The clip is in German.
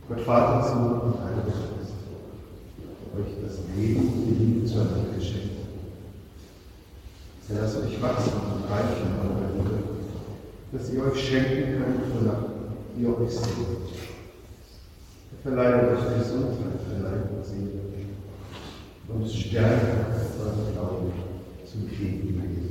Gott Vater, Sohn und Heiliger Geist, euch das Leben und die Liebe zueinander geschenkt. Lasst euch wachsen und reichen an eurer Liebe, dass ihr euch schenken könnt, wonach ihr euch sehnt. Verleihe euch Gesundheit für Leib und Seele und Stärke euren Glauben zum Frieden.